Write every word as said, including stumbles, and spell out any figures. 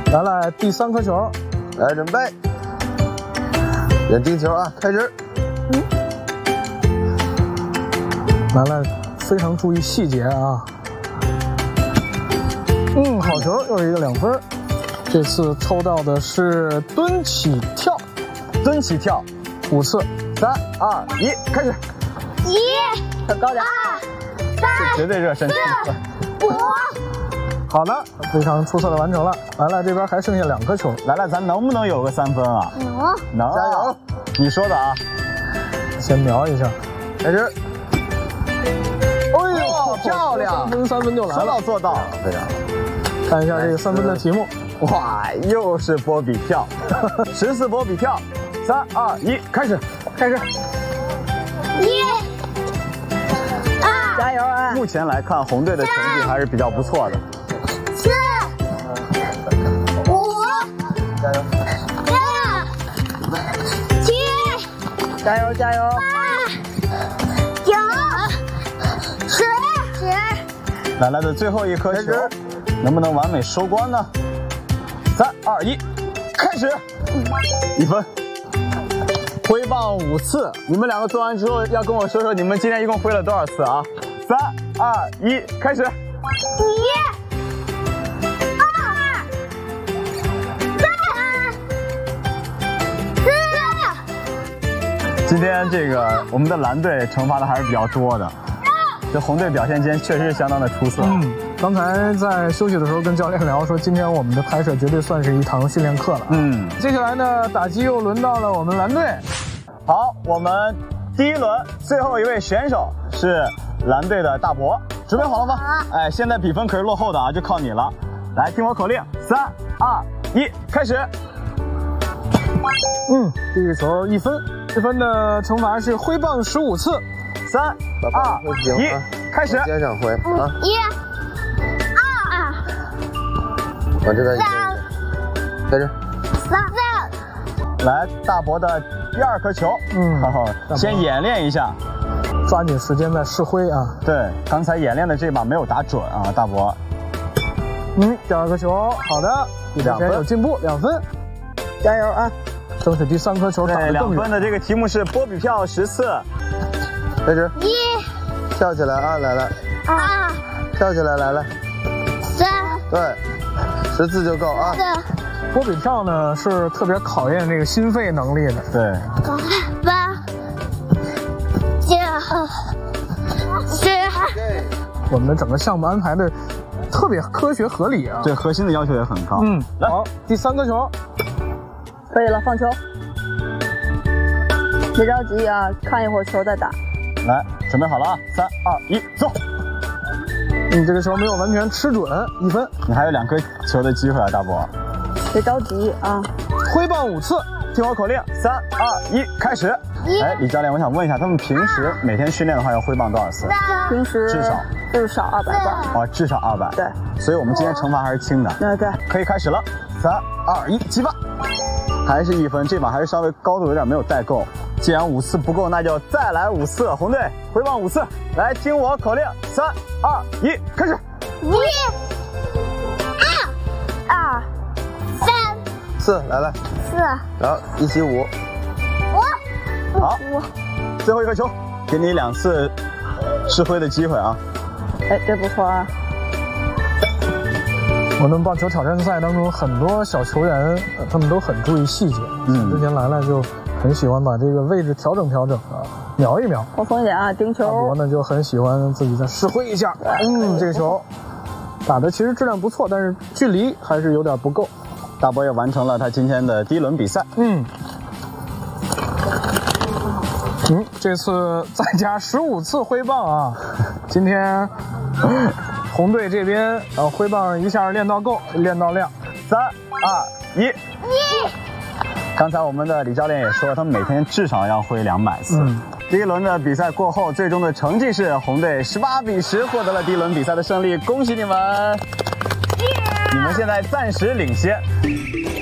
来来，第三颗球， 来准备，眼睛球啊，开始。 嗯，来来，非常注意细节啊。嗯，好球，又是一个两分。这次抽到的是蹲起跳， 蹲起跳， 五次。 三二一，开始。 一， 再高点。 二， 这三， 绝对热身。 五。 好的，非常出色的完成了。来来，这边还剩下两颗球。 来来，咱能不能有个三分啊？ 能。 能， 加油！ 你说的啊。 先瞄一下， 开始。哎呦，漂亮！ 三分三分就来说了， 到做到，非常好。 看一下这个三分的题目。 哇，又是波比跳，十四波比跳，三二一，开始，开始。 一，二， 加油啊！ 目前来看，红队的成绩还是比较不错的。 四，五， 加油！ 六，七， 加油加油！ 八，九，十，十。 来来的最后一颗球，能不能完美收官呢？三二一，开始，一分。挥棒五次，你们两个做完之后要跟我说说你们今天一共挥了多少次啊？三二一，开始。 一，二，三，四。 今天这个我们的蓝队惩罚的还是比较多的，这红队表现今天确实是相当的出色。 嗯，刚才在休息的时候跟教练聊说，今天我们的拍摄绝对算是一堂训练课了。 嗯， 接下来呢，打击又轮到了我们蓝队。 好，我们第一轮最后一位选手是蓝队的大伯，准备好了吗？哎，现在比分可是落后的啊，就靠你了。来，听我口令，三二一，开始。 嗯，这个球一分，这分的惩罚是挥棒十五次。 三二一，开始。 肩上挥啊！ 一，二， 往这边一三， 开始。 三， 来，大伯的第二颗球， 嗯好好，先演练一下， 抓紧时间再试挥啊。 对，刚才演练的这把没有打准啊，大伯。 嗯，第二颗球，好的， 两分有进步，两分， 加油啊！ 争取第三颗球打对， 得更远。 两分的这个题目是波比跳十次， 开始。 一， 跳起来啊！来了， 二， 跳起来来了。 三， 对，十次就够啊。 四， 波比跳呢是特别考验这个心肺能力的。 对， 八，九，十。 我们的整个项目安排的特别科学合理啊。 对核心的要求也很高。 嗯， 来好，第三颗球。 可以了，放球。别着急啊，看一会儿球再打。 来，准备好了啊！三二一，走！ 你这个球没有完全吃准，一分。 你还有两颗球的机会啊，大伯。 别着急啊！ 挥棒五次， 听我口令，三二一，开始！哎，李教练，我想问一下，他们平时每天训练的话要挥棒多少次？ 平时至少至少二百棒。 啊，至少二百。 对， 所以我们今天惩罚还是轻的。 对对， 可以开始了，三二一，起发！还是一分，这把还是稍微高度有点没有带够。既然五次不够，那就再来五次。红队挥棒五次，来听我口令，三二一，开始！ 一，二，二，三， 四来了， 四， 然后一起五。 五， 好，最后一颗球，给你两次试挥的机会啊！ 哎，这不错啊！ 我们棒球挑战赛当中，很多小球员、呃、他们都很注意细节。 嗯， 之前来了就很喜欢把这个位置调整调整啊，瞄一瞄。 放松一点啊，盯大伯球。 呢就很喜欢自己再试挥一下。嗯，这个球打的其实质量不错，但是距离还是有点不够。 大伯也完成了他今天的第一轮比赛。 嗯。嗯，这次再加十五次挥棒啊！今天红队这边呃挥棒一下练到够，练到亮。 三二一， 一。 刚才我们的李教练也说，他们每天至少要挥两百次。 嗯， 第一轮的比赛过后，最终的成绩是红队十八比十获得了第一轮比赛的胜利，恭喜你们！你们现在暂时领先。